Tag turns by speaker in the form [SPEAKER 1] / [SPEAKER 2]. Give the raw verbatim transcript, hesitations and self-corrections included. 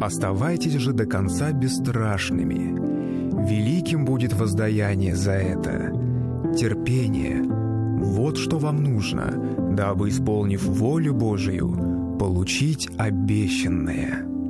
[SPEAKER 1] Оставайтесь же до конца бесстрашными. Великим будет воздаяние за это. Терпение — вот что вам нужно, дабы, исполнив волю Божию, получить обещанное».